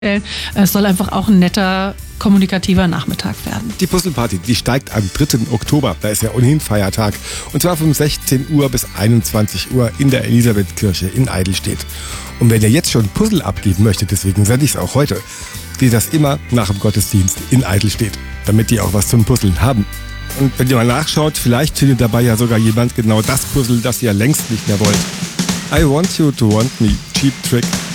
Es soll einfach auch ein netter, kommunikativer Nachmittag werden. Die Puzzle-Party, die steigt am 3. Oktober, da ist ja ohnehin Feiertag, und zwar von 16 Uhr bis 21 Uhr in der Elisabethkirche in Eidelstedt. Und wenn ihr jetzt schon Puzzle abgeben möchtet, deswegen sende ich es auch heute, geht das immer nach dem Gottesdienst in Eidelstedt, damit die auch was zum Puzzeln haben. Und wenn ihr mal nachschaut, vielleicht findet dabei ja sogar jemand genau das Puzzle, das ihr längst nicht mehr wollt. I Want You to Want Me, Cheap Trick.